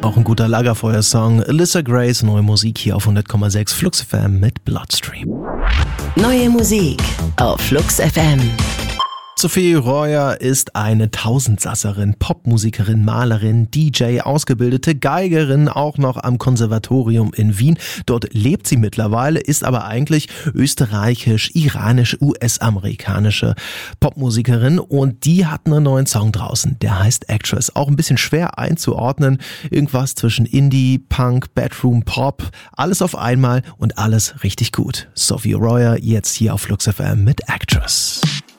Auch ein guter Lagerfeuer-Song. Alyssa Grace, neue Musik hier auf 100,6 Flux FM mit Bloodstream. Neue Musik auf Flux FM. Sophie Royer ist eine Tausendsasserin, Popmusikerin, Malerin, DJ, ausgebildete Geigerin, auch noch am Konservatorium in Wien. Dort lebt sie mittlerweile, ist aber eigentlich österreichisch, iranisch, US-amerikanische Popmusikerin und die hat einen neuen Song draußen, der heißt Actress. Auch ein bisschen schwer einzuordnen, irgendwas zwischen Indie, Punk, Bedroom, Pop, alles auf einmal und alles richtig gut. Sophie Royer jetzt hier auf Flux FM mit Actress.